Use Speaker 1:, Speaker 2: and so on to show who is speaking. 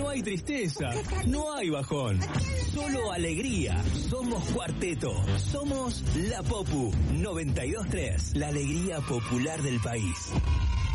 Speaker 1: no hay tristeza, no hay bajón, solo alegría. Somos Cuarteto, somos La Popu 92.3, la alegría popular del país.